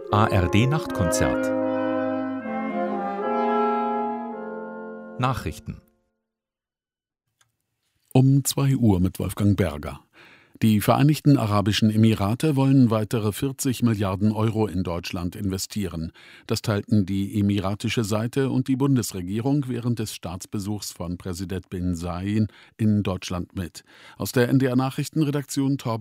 ARD Nachtkonzert. Nachrichten um 2 Uhr mit Wolfgang Berger. Die Vereinigten Arabischen Emirate wollen weitere 40 Milliarden Euro in Deutschland investieren. Das teilten die emiratische Seite und die Bundesregierung während des Staatsbesuchs von Präsident bin Zayed in Deutschland mit. Aus der NDR Nachrichtenredaktion Torben